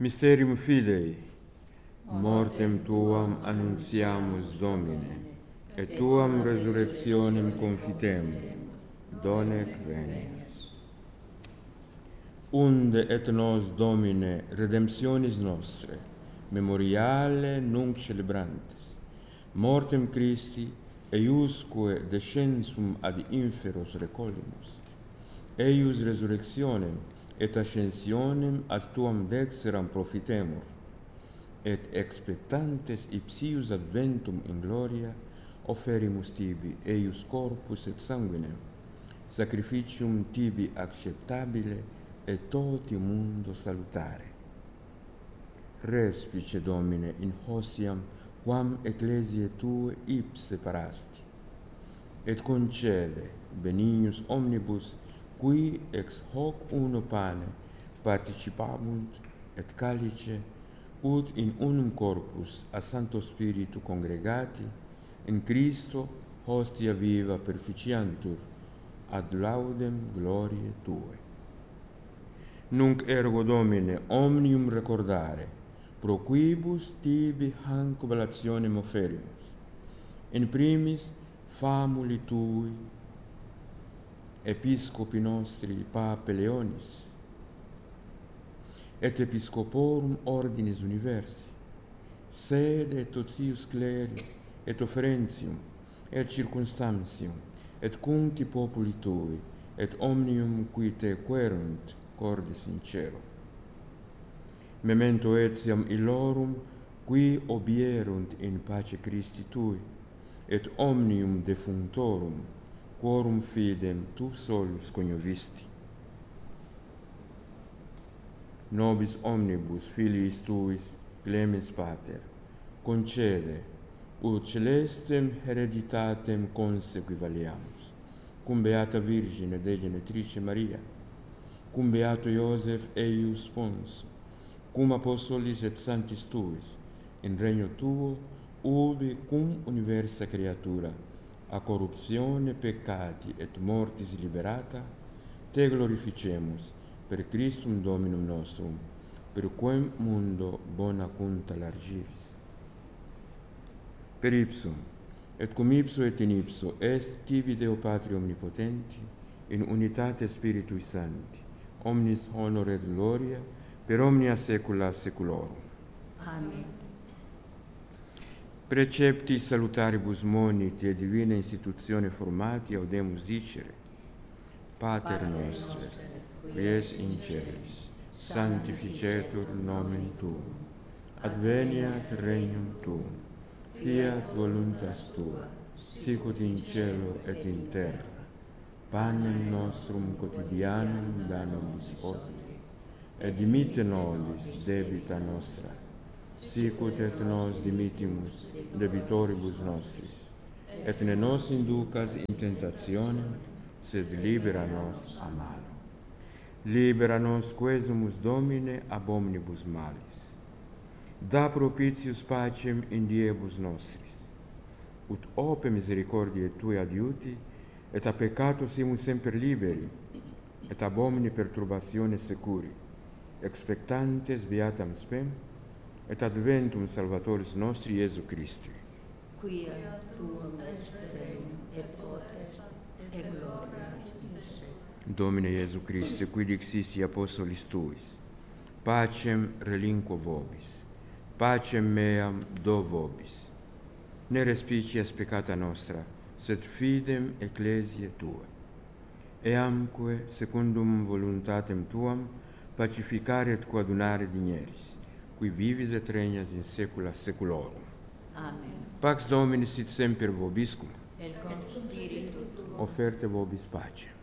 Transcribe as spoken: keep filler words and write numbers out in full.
Mysterium Fidei, mortem tuam annuntiamus Domine, et tuam resurrectionem confitemur, donec venias. Unde et nos, Domine, redemptionis nostre, memoriale nunc celebrantes, mortem Christi, eiusque descensum ad inferos recollimus, eius resurrectionem et ascensionem ad tuam dexteram profitemur, et expectantes ipsius adventum in gloria offerimus tibi eius corpus et sanguinem, sacrificium tibi acceptabile et toti mundo salutare. Respice, Domine, in hostiam quam ecclesiae tue ipse parasti, et concede benignus omnibus qui ex hoc uno pane participabunt et calice, ut in unum corpus a Sancto Spiritu congregati, in Christo hostia viva perficiantur, ad laudem gloriae Tue. Nunc ergo, Domine, omnium recordare, pro quibus tibi hanc oblationem offerimus, in primis famuli Tui, episcopi nostri Pape Leonis, et episcoporum ordinis universi, sede et totius cleri, et offerentium, et circumstantium, et cuncti populi Tui, et omnium qui Te querunt corde sincero. Memento etiam illorum qui obierunt in pace Christi Tui, et omnium defunctorum, quorum fidem Tu solus coniovisti. Nobis omnibus filiis Tuis, clemens Pater, concede, ut celestem hereditatem consequivaliamus, cum Beata Virgine Dei Genetrice Maria, cum Beato Iosef eius Sponso, cum Apostolis et Sanctis Tuis, in regno Tuo, ubi cum universa creatura, a corruptione peccati et mortis liberata, Te glorificemus, per Christum Dominum nostrum, per quem mundo bona cunta largiris. Per ipsum, et cum ipso et in ipso, est tibi Deo Patri Omnipotenti, in unitate Spiritui Sancti, omnis honor et gloria, per omnia saecula saeculorum. Amen. Precepti salutaribus moniti e divina institutione formati audemus dicere: Pater noster, qui es in celis, sanctificetur nomen Tuum, adveniat regnum Tuum, fiat voluntas Tua, sicut in cielo et in terra. Panem nostrum quotidianum da nobis hodie, et dimitte nobis debita nostra, sicut et nos dimittimus debitoribus nostris, et ne nos inducas in tentationem, sed libera nos a malo. Libera nos quesumus, Domine, ab omnibus malis. Da propitius pacem in diebus nostris, ut ope misericordiae Tue adiuti, et a peccato simus semper liberi, et ab omni perturbatione securi, expectantes beatam spem, et adventum Salvatoris nostri Iesu Christi. Quia Tuum est regnum, et potestas, et gloria in seculum. Domine Iesu Christe, qui dixisti Apostolis Tuis, pacem relinquo vobis, pacem meam do vobis. Ne respicias peccata nostra, sed fidem ecclesiae Tuae. Eamque, secundum voluntatem Tuam, pacificare et coadunare digneris, qui vivis et regnas in saecula saeculorum. Amen. Pax Domini sit semper vobiscum, Et cum spiritu tuo. offerte vobis pace.